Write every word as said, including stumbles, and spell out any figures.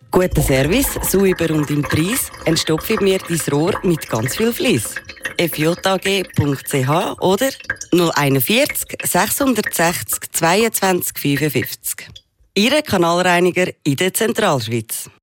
Guter Service, sauber und im Preis, entstopfe mir dein Rohr mit ganz viel Fleiss. f j a g punkt c h oder null einundvierzig sechshundertsechzig zweiundzwanzig fünfundfünfzig. Ihre Kanalreiniger in der Zentralschweiz.